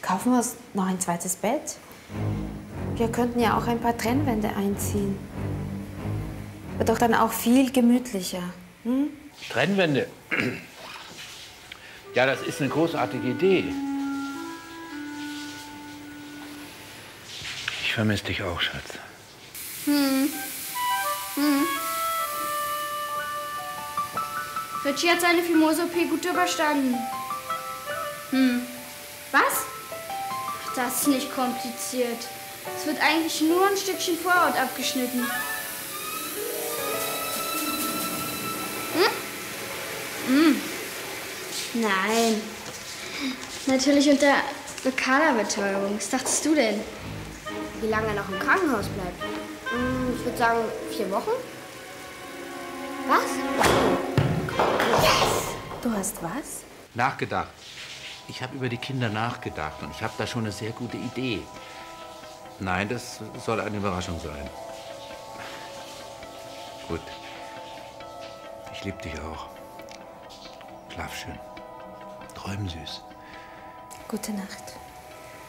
Kaufen wir uns noch ein zweites Bett? Wir könnten ja auch ein paar Trennwände einziehen. Wird doch dann auch viel gemütlicher. Hm? Trennwände? Ja, das ist eine großartige Idee. Ich vermisse dich auch, Schatz. Richie hat seine Fimose-OP gut überstanden. Was? Ach, das ist nicht kompliziert. Es wird eigentlich nur ein Stückchen Vorhaut abgeschnitten. Nein. Natürlich unter lokaler Betäubung. Was dachtest du denn? Wie lange er noch im Krankenhaus bleibt? Ich würde sagen 4 Wochen. Was? Du hast was? Nachgedacht. Ich habe über die Kinder nachgedacht und ich habe da schon eine sehr gute Idee. Nein, das soll eine Überraschung sein. Gut. Ich liebe dich auch. Schlaf schön. Träum süß. Gute Nacht.